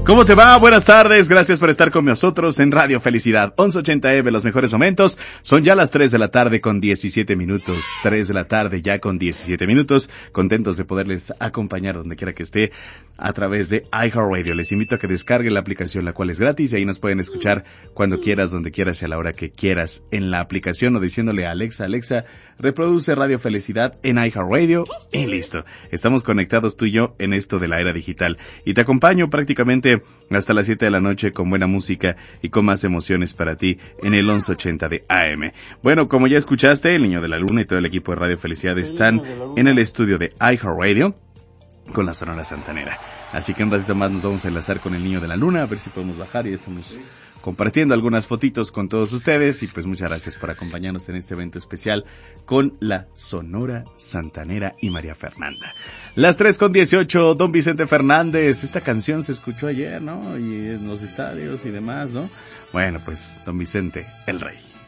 ¿Cómo te va? Buenas tardes, gracias por estar con nosotros en Radio Felicidad 1180M, los mejores momentos. Son ya las 3 de la tarde con 17 minutos, 3 de la tarde ya con 17 minutos, contentos de poderles acompañar donde quiera que esté a través de iHeartRadio. Les invito a que descarguen la aplicación, la cual es gratis, y ahí nos pueden escuchar cuando quieras, donde quieras y a la hora que quieras en la aplicación, o diciéndole a Alexa, Alexa, reproduce Radio Felicidad en iHeartRadio, y listo. Estamos conectados tú y yo en esto de la era digital, y te acompaño prácticamente hasta las 7 de la noche con buena música y con más emociones para ti en el 1180 de AM. Bueno, como ya escuchaste, el Niño de la Luna y todo el equipo de Radio Felicidad están en el estudio de iHeartRadio con la Sonora Santanera. Así que un ratito más nos vamos a enlazar con el Niño de la Luna, a ver si podemos bajar, y estamos compartiendo algunas fotitos con todos ustedes, y pues muchas gracias por acompañarnos en este evento especial con la Sonora Santanera y María Fernanda. Las 3:18, don Vicente Fernández, esta canción se escuchó ayer, ¿no? Y en los estadios y demás, ¿no? Bueno, pues don Vicente, el rey.